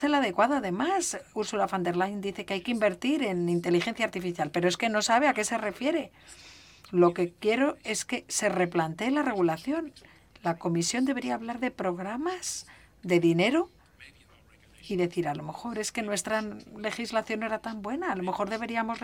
la adecuada. Además, Ursula von der Leyen dice que hay que invertir en inteligencia artificial, pero es que no sabe a qué se refiere. Lo que quiero es que se replantee la regulación. La Comisión debería hablar de programas, de dinero y decir, a lo mejor es que nuestra legislación no era tan buena, a lo mejor deberíamos